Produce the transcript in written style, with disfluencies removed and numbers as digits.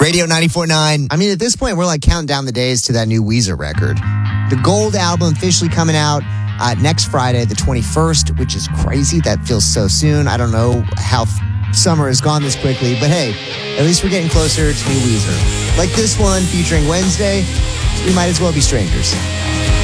Radio 94.9. I mean, at this point, we're like counting down the days to that new Weezer record. The Gold album officially coming out next Friday, the 21st, which is crazy. That feels so soon. I don't know how summer has gone this quickly, but hey, at least we're getting closer to new Weezer. Like this one featuring Wednesday, we might as well be strangers.